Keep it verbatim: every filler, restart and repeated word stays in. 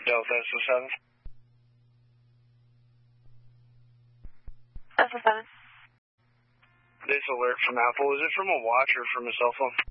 Delta S O seven. S O seven. This alert from Apple, is it from a watch or from a cell phone?